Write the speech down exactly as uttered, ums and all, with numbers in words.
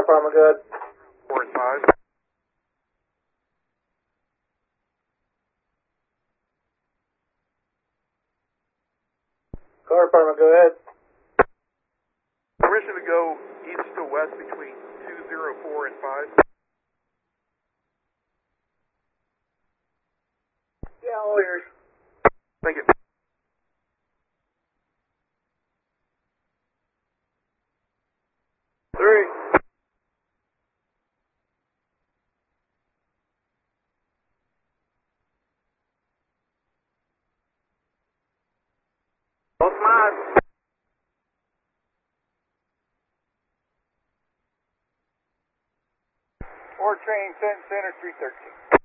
department, go ahead. Four and five. Car department, go ahead. Permission to go east to west between two zero four and five. Yeah, all yours. Thank you. Three. Both mine. Or train, Center, three thirteen.